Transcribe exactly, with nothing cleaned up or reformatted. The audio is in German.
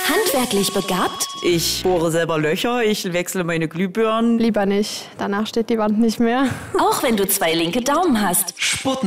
Handwerklich begabt? Ich bohre selber Löcher, ich wechsle meine Glühbirnen. Lieber nicht, danach steht die Wand nicht mehr. Auch wenn du zwei linke Daumen hast. Sport